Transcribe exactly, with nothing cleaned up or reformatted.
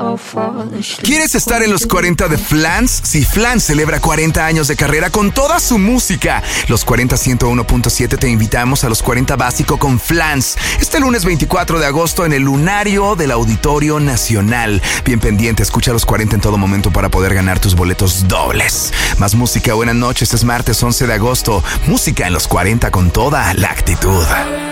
¿Quieres estar en los cuarenta de Flans? Si Flans celebra cuarenta años de carrera con toda su música. Los cuarenta ciento uno punto siete te invitamos a los cuarenta Básico con Flans. Este lunes veinticuatro de agosto en el Lunario del Auditorio Nacional. Bien pendiente, escucha los cuarenta en todo momento para poder ganar tus boletos dobles. Más música, buenas noches, es martes once de agosto. Música en los cuarenta con toda la actitud.